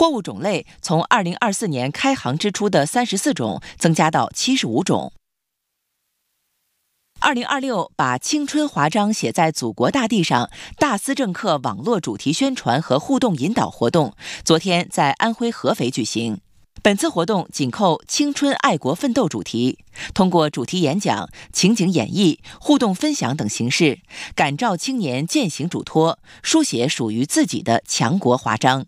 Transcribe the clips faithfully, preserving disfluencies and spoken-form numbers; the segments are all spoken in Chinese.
货物种类从二零二四年开航之初的三十四种增加到七十五种。二零二六把青春华章写在祖国大地上大思政课网络主题宣传和互动引导活动昨天在安徽合肥举行。本次活动紧扣青春爱国奋斗主题，通过主题演讲、情景演绎、互动分享等形式，感召青年践行嘱托，书写属于自己的强国华章。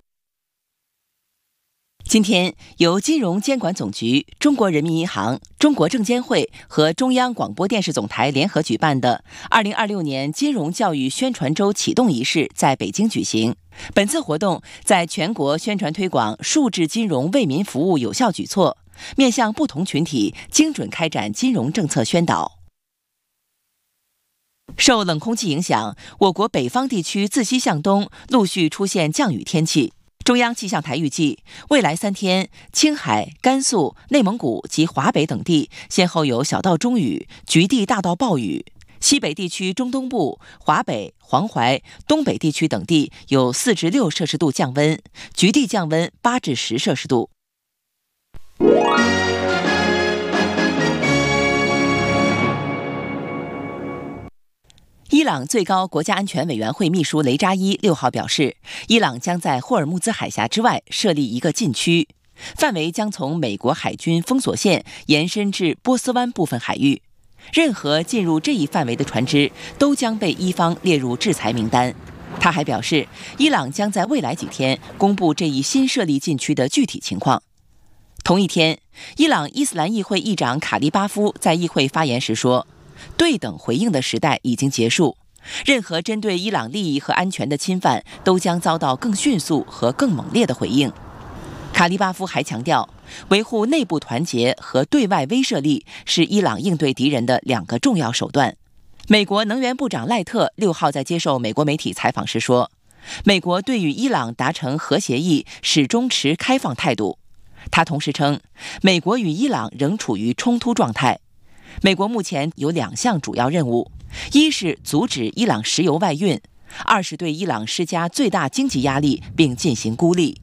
今天，由金融监管总局、中国人民银行、中国证监会和中央广播电视总台联合举办的二零二六年金融教育宣传周启动仪式在北京举行。本次活动在全国宣传推广数字金融为民服务有效举措，面向不同群体精准开展金融政策宣导。受冷空气影响，我国北方地区自西向东陆续出现降雨天气。中央气象台预计，未来三天，青海、甘肃、内蒙古及华北等地先后有小到中雨，局地大到暴雨；西北地区中东部、华北、黄淮、东北地区等地有四至六摄氏度降温，局地降温八至十摄氏度。伊朗最高国家安全委员会秘书雷扎伊六号表示，伊朗将在霍尔木兹海峡之外设立一个禁区，范围将从美国海军封锁线延伸至波斯湾部分海域。任何进入这一范围的船只都将被伊方列入制裁名单。他还表示，伊朗将在未来几天公布这一新设立禁区的具体情况。同一天，伊朗伊斯兰议会议长卡利巴夫在议会发言时说，对等回应的时代已经结束，任何针对伊朗利益和安全的侵犯都将遭到更迅速和更猛烈的回应。卡利巴夫还强调，维护内部团结和对外威慑力是伊朗应对敌人的两个重要手段。美国能源部长赖特六号在接受美国媒体采访时说，美国对与伊朗达成核协议始终持开放态度。他同时称，美国与伊朗仍处于冲突状态。美国目前有两项主要任务，一是阻止伊朗石油外运，二是对伊朗施加最大经济压力并进行孤立。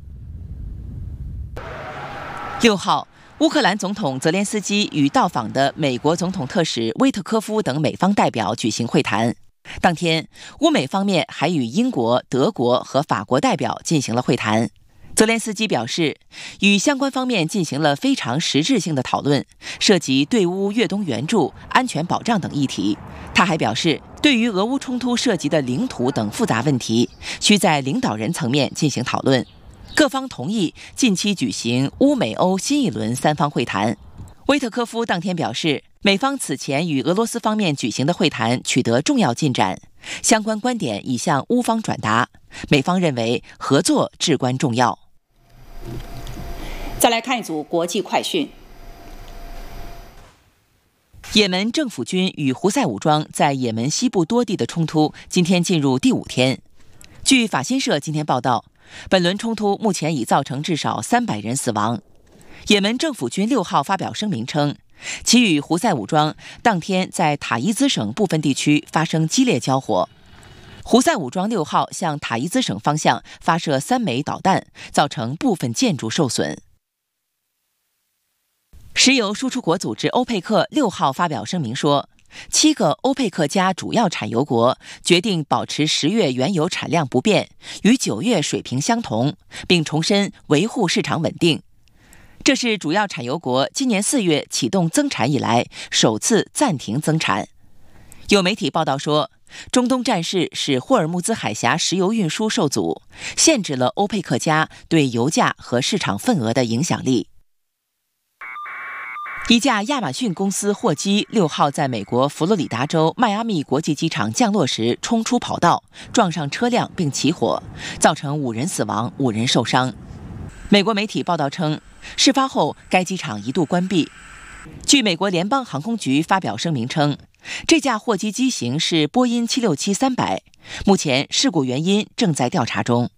六号，乌克兰总统泽连斯基与到访的美国总统特使威特科夫等美方代表举行会谈。当天，乌美方面还与英国、德国和法国代表进行了会谈。泽连斯基表示，与相关方面进行了非常实质性的讨论，涉及对乌越冬援助、安全保障等议题。他还表示，对于俄乌冲突涉及的领土等复杂问题，需在领导人层面进行讨论。各方同意近期举行乌美欧新一轮三方会谈。威特科夫当天表示，美方此前与俄罗斯方面举行的会谈取得重要进展，相关观点已向乌方转达，美方认为合作至关重要。 再来看一组国际快讯。 也门政府军与胡塞武装在也门西部多地的冲突今天进入第五天。据法新社今天报道，本轮冲突目前已造成至少三百人死亡。也门政府军六号发表声明称，其与胡塞武装当天在塔伊兹省部分地区发生激烈交火。胡塞武装六号向塔伊兹省方向发射三枚导弹，造成部分建筑受损。石油输出国组织欧佩克六号发表声明说，七个欧佩克加主要产油国决定保持十月原油产量不变，与九月水平相同，并重申维护市场稳定。这是主要产油国今年四月启动增产以来首次暂停增产。有媒体报道说，中东战事使霍尔木兹海峡石油运输受阻，限制了欧佩克加对油价和市场份额的影响力。一架亚马逊公司货机六号在美国佛罗里达州迈阿密国际机场降落时冲出跑道，撞上车辆并起火，造成五人死亡、五人受伤。美国媒体报道称，事发后该机场一度关闭。据美国联邦航空局发表声明称，这架货机机型是波音七六七三百，目前事故原因正在调查中。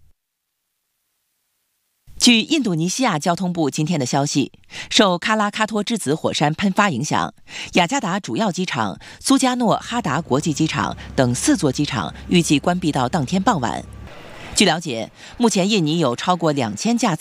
据印度尼西亚交通部今天的消息，受喀拉喀托之子火山喷发影响，雅加达主要机场、苏加诺哈达国际机场等四座机场预计关闭到当天傍晚。据了解，目前印尼有超过两千架次